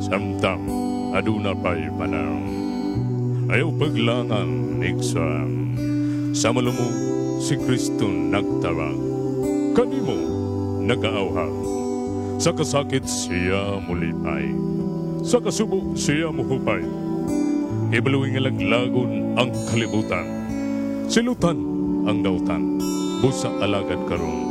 samtang aduna pa'y panang. Ayaw paglangan iksam, sa malumo si Kristo nagtarang. Kanimo nagaawhang, sa kasakit siya mulipay, sa kasubo siya muhupay. Ibaluing laglagon ang kalibutan, silutan ang dautan, busa alagad karon.